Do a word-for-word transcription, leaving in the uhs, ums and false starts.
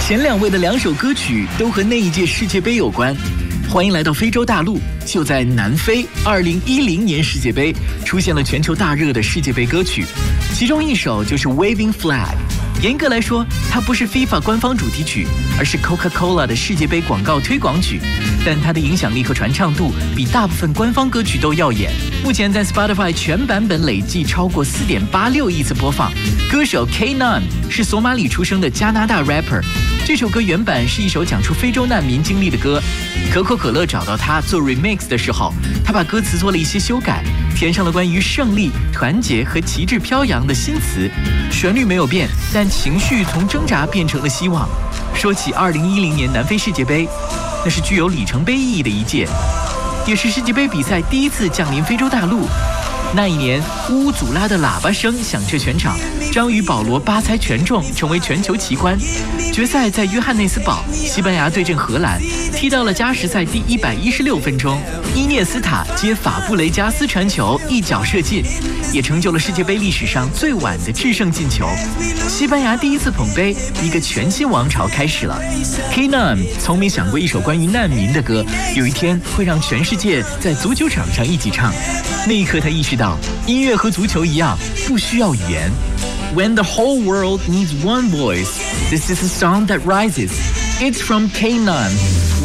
前两位的两首歌曲都和那一届世界杯有关。欢迎来到非洲大陆，就在南非，二零一零年世界杯出现了全球大热的世界杯歌曲，其中一首就是 Waving Flag。严格来说，它不是 FIFA 官方主题曲，而是 Coca-Cola 的世界杯广告推广曲，但它的影响力和传唱度比大部分官方歌曲都耀眼。目前在 Spotify 全版本累计超过 四点八六亿次播放。歌手 K 九 是索马里出生的加拿大 rapper。这首歌原版是一首讲述非洲难民经历的歌，可口可乐找到他做 remix 的时候，他把歌词做了一些修改，填上了关于胜利、团结和旗帜飘扬的新词。旋律没有变，但情绪从挣扎变成了希望。说起二零一零年南非世界杯，那是具有里程碑意义的一届，也是世界杯比赛第一次降临非洲大陆。那一年，乌祖拉的喇叭声响彻全场，章鱼保罗八猜全中，成为全球奇观。决赛在约翰内斯堡，西班牙对阵荷兰，踢到了加时赛第一百一十六分钟，伊涅斯塔接法布雷加斯传球，一脚射进，也成就了世界杯历史上最晚的制胜进球。西班牙第一次捧杯，一个全新王朝开始了。K 九 从没想过一首关于难民的歌，有一天会让全世界在足球场上一起唱。那一刻，他意识到，音乐和足球一样，不需要语言。When the whole world needs one voice, this is a song that rises. It's from K 九